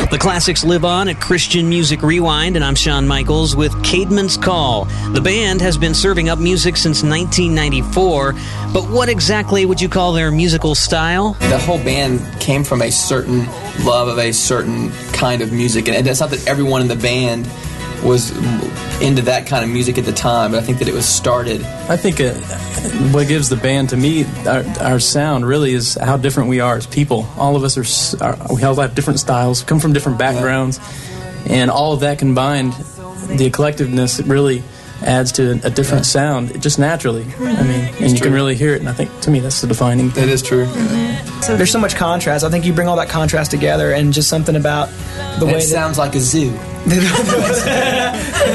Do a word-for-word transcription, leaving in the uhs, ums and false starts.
The classics live on at Christian Music Rewind, and I'm Shawn Michaels with Caedmon's Call. The band has been serving up music since nineteen ninety-four, but what exactly would you call their musical style? The whole band came from a certain love of a certain kind of music, and it's not that everyone in the band was into that kind of music at the time, but I think that it was started. I think uh, what gives the band, to me, our, our sound really is how different we are as people. All of us are, are we all have different styles, come from different backgrounds, yeah. and all of that combined, the collectiveness, it really adds to a, a different yeah. sound, just naturally. I mean, and it's you true. Can really hear it, and I think, to me, that's the defining thing. It is true. Mm-hmm. So there's so much contrast. I think you bring all that contrast together, and just something about the and way it that sounds like a zoo.